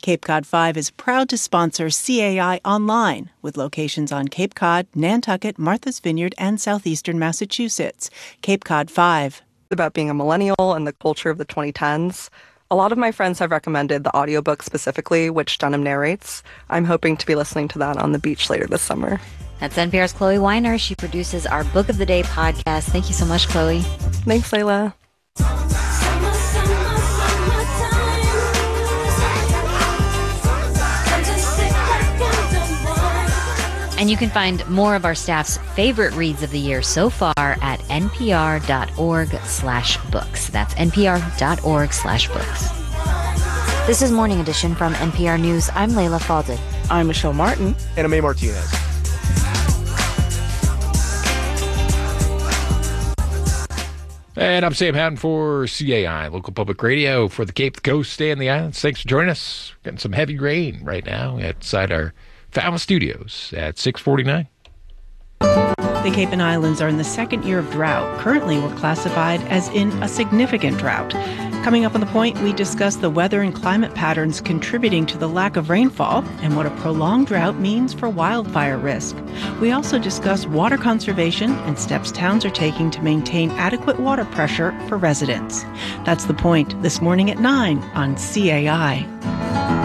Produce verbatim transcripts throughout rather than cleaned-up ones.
Cape Cod five is proud to sponsor C A I Online, with locations on Cape Cod, Nantucket, Martha's Vineyard, and southeastern Massachusetts. Cape Cod five. About being a millennial and the culture of the twenty tens. A lot of my friends have recommended the audiobook specifically, which Dunham narrates. I'm hoping to be listening to that on the beach later this summer. That's N P R's Chloe Weiner. She produces our Book of the Day podcast. Thank you so much, Chloe. Thanks, Layla. And you can find more of our staff's favorite reads of the year so far at npr.org slash books. That's npr.org slash books. This is Morning Edition from N P R News. I'm Layla Falded. I'm Michelle Martin. And Amay Martinez. And I'm Sam Houghton for C A I, local public radio for the Cape Coast and the islands. Thanks for joining us. Getting some heavy rain right now outside our Falmouth studios at six forty-nine. The Cape and Islands are in the second year of drought. Currently, we're classified as in a significant drought. Coming up on The Point, we discuss the weather and climate patterns contributing to the lack of rainfall and what a prolonged drought means for wildfire risk. We also discuss water conservation and steps towns are taking to maintain adequate water pressure for residents. That's The Point this morning at nine on C A I.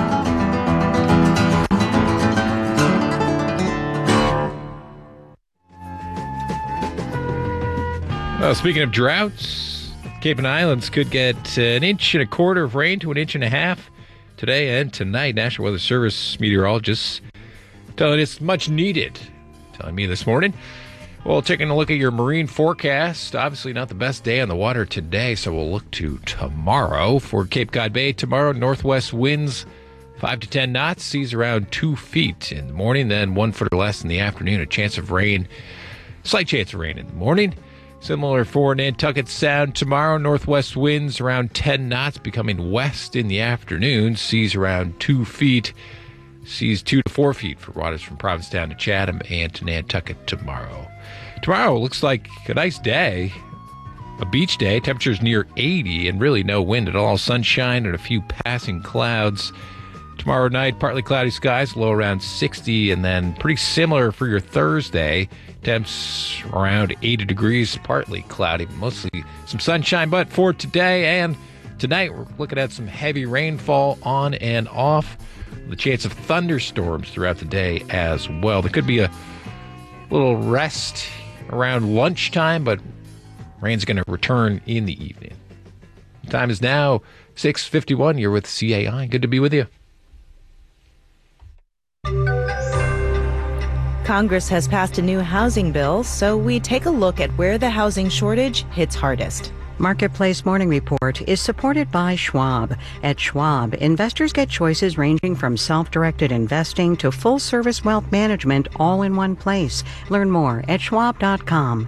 Well, speaking of droughts, Cape and Islands could get an inch and a quarter of rain to an inch and a half today and tonight. National Weather Service meteorologists telling it's much needed, telling me this morning. Well, taking a look at your marine forecast, obviously not the best day on the water today, so we'll look to tomorrow. For Cape Cod Bay, tomorrow, northwest winds five to ten knots, seas around two feet in the morning, then one foot or less in the afternoon. A chance of rain, slight chance of rain in the morning. Similar for Nantucket Sound tomorrow, northwest winds around ten knots, becoming west in the afternoon. Seas around two feet. Seas two to four feet for waters from Provincetown to Chatham and to Nantucket tomorrow. Tomorrow looks like a nice day, a beach day. Temperatures near eighty and really no wind at all. Sunshine and a few passing clouds. Tomorrow night, partly cloudy skies, low around sixty, and then pretty similar for your Thursday. Temps around eighty degrees, partly cloudy, mostly some sunshine. But for today and tonight, we're looking at some heavy rainfall on and off. The chance of thunderstorms throughout the day as well. There could be a little rest around lunchtime, but rain's going to return in the evening. The time is now six fifty-one. You're with C A I. Good to be with you. Congress has passed a new housing bill, so we take a look at where the housing shortage hits hardest. Marketplace Morning Report is supported by Schwab. At Schwab, investors get choices ranging from self-directed investing to full-service wealth management all in one place. Learn more at schwab dot com.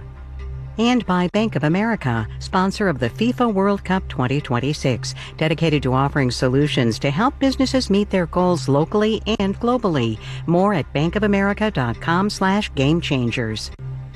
And by Bank of America, sponsor of the FIFA World Cup twenty twenty-six, dedicated to offering solutions to help businesses meet their goals locally and globally. More at bankofamerica.com slash game changers.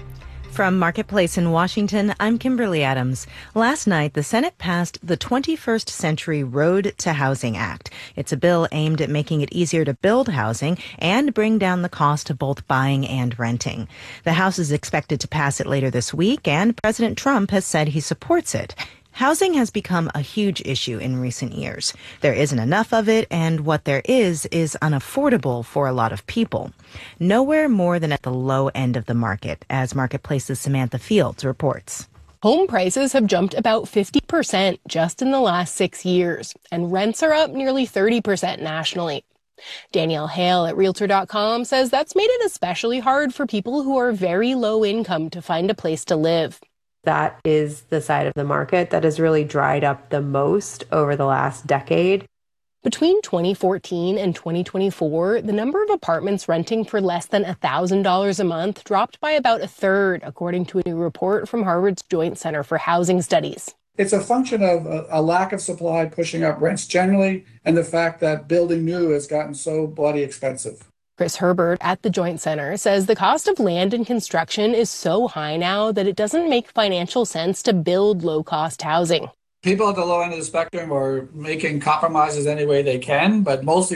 From Marketplace in Washington, I'm Kimberly Adams. Last night, the Senate passed the twenty-first Century Road to Housing Act. It's a bill aimed at making it easier to build housing and bring down the cost of both buying and renting. The House is expected to pass it later this week, and President Trump has said he supports it. Housing has become a huge issue in recent years. There isn't enough of it, and what there is is unaffordable for a lot of people. Nowhere more than at the low end of the market, as Marketplace's Samantha Fields reports. Home prices have jumped about fifty percent just in the last six years, and rents are up nearly thirty percent nationally. Danielle Hale at Realtor dot com says that's made it especially hard for people who are very low income to find a place to live. That is the side of the market that has really dried up the most over the last decade. Between twenty fourteen and twenty twenty-four, the number of apartments renting for less than one thousand dollars a month dropped by about a third, according to a new report from Harvard's Joint Center for Housing Studies. It's a function of a, a lack of supply pushing up rents generally, and the fact that building new has gotten so bloody expensive. Chris Herbert at the Joint Center says the cost of land and construction is so high now that it doesn't make financial sense to build low-cost housing. People at the low end of the spectrum are making compromises any way they can, but mostly